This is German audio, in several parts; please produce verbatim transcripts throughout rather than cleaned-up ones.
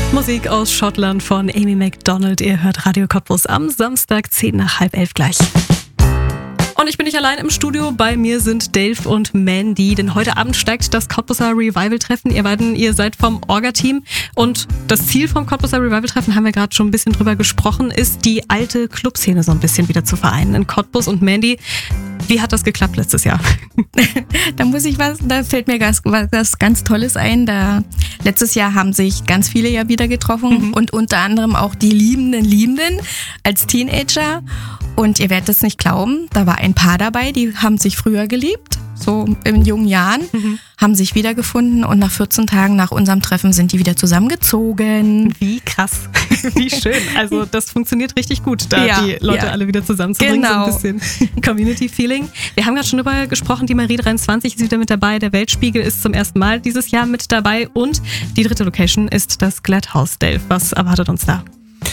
Musik aus Schottland von Amy Macdonald. Ihr hört Radio Cottbus am Samstag, zehn nach halb elf gleich. Und ich bin nicht allein im Studio, bei mir sind Dave und Mandy, denn heute Abend steigt das Cottbuser Revival-Treffen. Ihr beiden, ihr seid vom Orga-Team und das Ziel vom Cottbuser Revival-Treffen, haben wir gerade schon ein bisschen drüber gesprochen, ist die alte Clubszene so ein bisschen wieder zu vereinen in Cottbus. Und Mandy, wie hat das geklappt letztes Jahr? Da muss ich was, da fällt mir was, was ganz Tolles ein. Da, letztes Jahr haben sich ganz viele ja wieder getroffen mhm. und unter anderem auch die liebenden Liebenden als Teenager. Und ihr werdet es nicht glauben, da war ein Paar dabei, die haben sich früher geliebt, so in jungen Jahren, mhm. haben sich wiedergefunden und nach vierzehn Tagen nach unserem Treffen sind die wieder zusammengezogen. Wie krass, wie schön. Also das funktioniert richtig gut, da ja, die Leute ja. alle wieder zusammenzubringen, genau. So ein bisschen Community-Feeling. Wir haben gerade schon darüber gesprochen, die Marie dreiundzwanzig ist wieder mit dabei, der Weltspiegel ist zum ersten Mal dieses Jahr mit dabei und die dritte Location ist das Glatthaus. Dave, was erwartet uns da?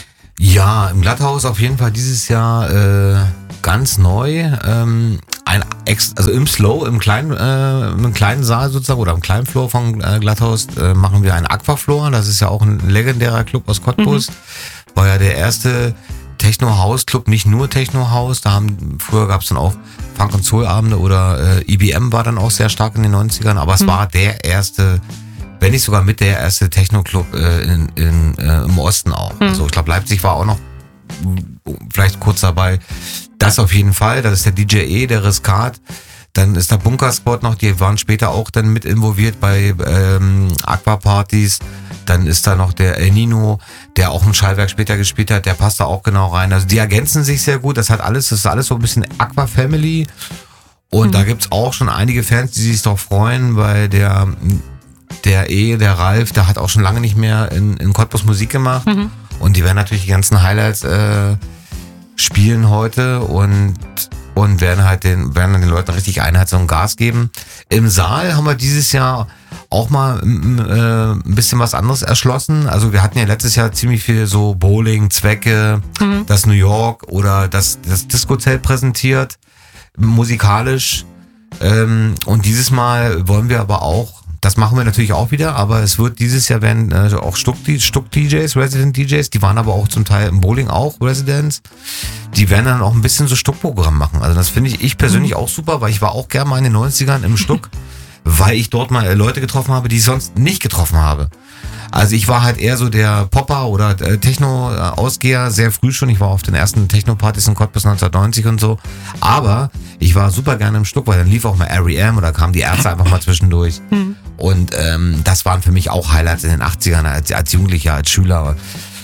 Ja, im Glatthaus auf jeden Fall dieses Jahr äh, ganz neu. Ähm, ein Ex, also im Slow, im kleinen, äh, im kleinen Saal sozusagen oder im kleinen Floor von äh, Glatthaus äh, machen wir einen Aquafloor. Das ist ja auch ein legendärer Club aus Cottbus. Mhm. War ja der erste Techno-House-Club, nicht nur Techno-House. Da haben früher gab es dann auch Funk- und Soul-Abende oder äh, E B M war dann auch sehr stark in den neunzigern. Aber es mhm. war der erste, wenn nicht sogar mit der erste Techno-Club äh, in, in, äh, im Osten auch. Mhm. Also ich glaube, Leipzig war auch noch vielleicht kurz dabei. Das auf jeden Fall. Das ist der D J E, der Riskat. Dann ist der Bunkerspot noch, die waren später auch dann mit involviert bei ähm, Aquapartys. Dann ist da noch der El Nino, der auch ein Schallwerk später gespielt hat, der passt da auch genau rein. Also die ergänzen sich sehr gut. Das hat alles, das ist alles so ein bisschen Aqua-Family. Und mhm. da gibt's auch schon einige Fans, die sich doch freuen, weil der Der E, der Ralf, der hat auch schon lange nicht mehr in, in Cottbus Musik gemacht. Mhm. Und die werden natürlich die ganzen Highlights äh, spielen heute und, und werden halt den, werden den Leuten richtig Einheit und Gas geben. Im Saal haben wir dieses Jahr auch mal äh, ein bisschen was anderes erschlossen. Also wir hatten ja letztes Jahr ziemlich viel so Bowling, Zwecke, mhm. das New York oder das, das Disco-Zelt präsentiert, musikalisch. Ähm, und dieses Mal wollen wir aber auch, das machen wir natürlich auch wieder, aber es wird dieses Jahr werden äh, auch Stuck-D Js, Resident-D Js, die waren aber auch zum Teil im Bowling auch Residents, die werden dann auch ein bisschen so Stuck-Programm machen. Also das finde ich ich persönlich mhm. auch super, weil ich war auch gerne mal in den neunzigern im Stuck, weil ich dort mal Leute getroffen habe, die ich sonst nicht getroffen habe. Also ich war halt eher so der Popper oder äh, Techno-Ausgeher, sehr früh schon. Ich war auf den ersten Techno-Partys in Cottbus neunzehnhundertneunzig und so. Aber ich war super gerne im Stuck, weil dann lief auch mal R E M oder kamen die Ärzte einfach mal zwischendurch. Hm. Und ähm, das waren für mich auch Highlights in den achtzigern als, als Jugendlicher, als Schüler.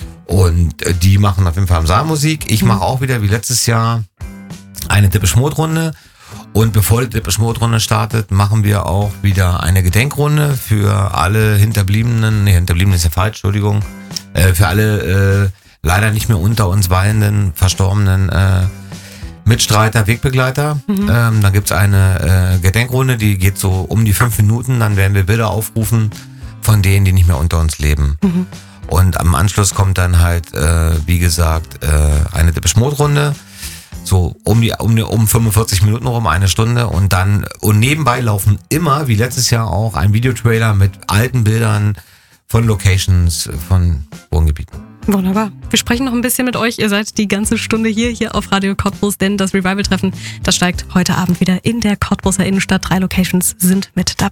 Und äh, die machen auf jeden Fall im Saal Musik. Ich mache auch wieder wie letztes Jahr eine Depeche Mode Runde. Und bevor die Depeche Mode Runde startet, machen wir auch wieder eine Gedenkrunde für alle Hinterbliebenen, nee, Hinterbliebenen ist ja falsch, Entschuldigung, äh, für alle äh, leider nicht mehr unter uns weilenden, verstorbenen äh, Mitstreiter, Wegbegleiter. Mhm. Ähm, dann gibt's eine äh, Gedenkrunde, die geht so um die fünf Minuten, dann werden wir Bilder aufrufen von denen, die nicht mehr unter uns leben. Mhm. Und am Anschluss kommt dann halt, äh, wie gesagt, äh, eine Depeche Mode Runde. So um die um, die, um fünfundvierzig Minuten rum, eine Stunde und dann und nebenbei laufen immer, wie letztes Jahr auch, ein Videotrailer mit alten Bildern von Locations, von Wohngebieten. Wunderbar. Wir sprechen noch ein bisschen mit euch. Ihr seid die ganze Stunde hier, hier auf Radio Cottbus, denn das Revival-Treffen, das steigt heute Abend wieder in der Cottbuser Innenstadt. Drei Locations sind mit dabei.